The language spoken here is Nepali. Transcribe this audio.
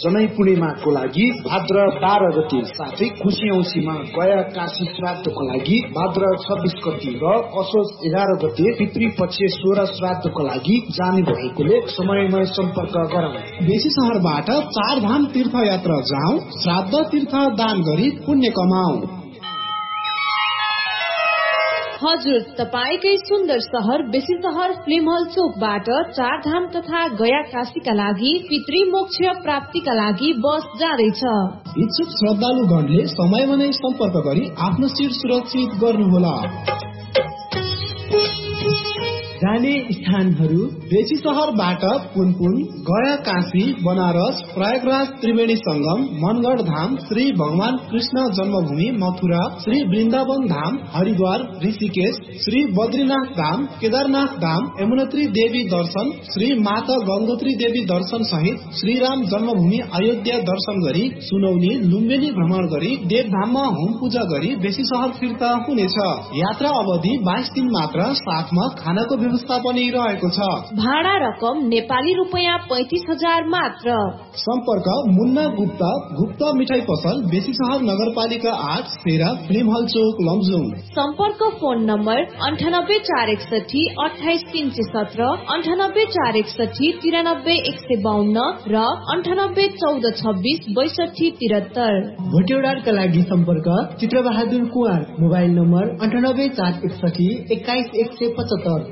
जनै पूर्णिमाको लागि भाद्र 12 गते, साथै खुसी औँसीमा गया काशी श्राद्धको लागि भाद्र 26 गते र असोज 11 गते पितृपक्ष 16 श्राद्धको लागि जाने भएकोले समयमै सम्पर्क गरौँ। बेसी सहरबाट 4 धाम तीर्थयात्रा जाऊ, श्राद्ध तीर्थ दान गरी पुण्य कमाऊ। हजुर, तपाईकै सुन्दर सहर बेसी सहर फिल्म हल चोकबाट 4 धाम तथा गया काशीका लागि पितृमोक्ष प्राप्तिका लागि बस जाँदैछ। इच्छुक श्रद्धालुगणले समयमा नै सम्पर्क गरी आफ्नो सिट सुरक्षित गर्नुहोला। जाने स्थानहरू बेसी सहरबाट पुनपुन, गया काशी, बनारस, प्रयागराज त्रिवेणी संगम, मनगढ़ धाम, श्री भगवान कृष्ण जन्मभूमि मथुरा, श्री वृन्दावन धाम, हरिद्वार, ऋषिकेश, श्री बद्रीनाथ धाम, केदारनाथ धाम, यमुनोत्री देवी दर्शन, श्री माता गंगोत्री देवी दर्शन सहित श्री राम जन्मभूमि अयोध्या दर्शन गरी सुनौनी, लुम्बिनी भ्रमण गरी देवधाममा होम पूजा गरी बेसी सहर फिर्ता हुनेछ। यात्रा अवधि 22 दिन मात्र, साथमा खानाको व्यवस्था पनि रहेको छ। भाडा रकम नेपाली रुपैयाँ 35,000 मात्र। सम्पर्क मुन्ना गुप्ता, गुप्ता मिठाई पसल, बेसी सहर नगरपालिका 8, सेरा, फिल्म हल चौक, लमजुङ। सम्पर्क फोन नम्बर 98461 28317, 98461 93152 र 981426 6273। भोटेउडारका लागि सम्पर्क चित्रबहादुर कुँवर, मोबाइल नम्बर 98461 21175।